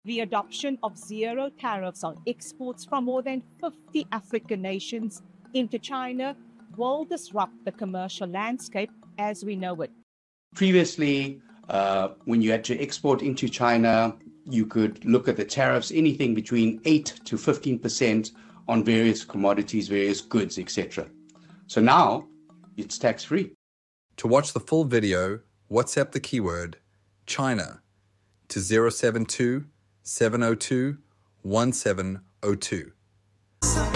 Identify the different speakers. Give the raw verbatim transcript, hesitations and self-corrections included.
Speaker 1: The adoption of zero tariffs on exports from more than fifty African nations into China will disrupt the commercial landscape as we know it.
Speaker 2: Previously, uh, when you had to export into China, you could look at the tariffs, anything between eight to fifteen percent on various commodities, various goods, et cetera. So now it's tax-free.
Speaker 3: To watch the full video, WhatsApp the keyword China to zero seven two, seven zero two, one seven zero two.